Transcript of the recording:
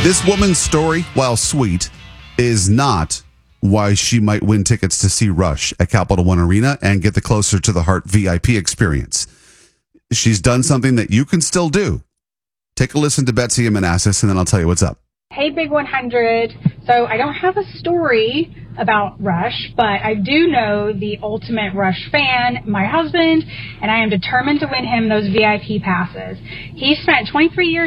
This woman's story, while sweet, is not why she might win tickets to see Rush at Capital One Arena and get the Closer to the Heart VIP experience. She's done something that you can still do. Take a listen to Betsy and Manassas, and then I'll tell you what's up. Hey, Big 100. So I don't have a story about Rush, but I do know the ultimate Rush fan, my husband, and I am determined to win him those VIP passes. He spent 23 years